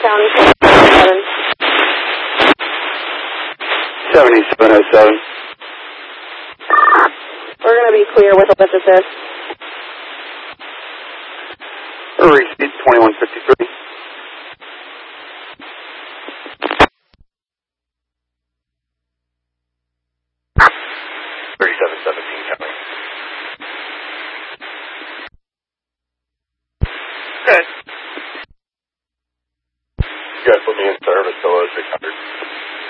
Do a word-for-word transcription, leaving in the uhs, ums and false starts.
County seven. seventy-seven oh seven. We're going to be clear with a lift assist.